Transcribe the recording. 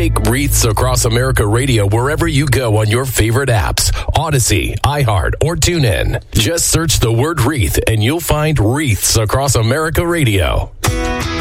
Take Wreaths Across America Radio wherever you go on your favorite apps, Odyssey, iHeart, or TuneIn. Just search the word wreath and you'll find Wreaths Across America Radio.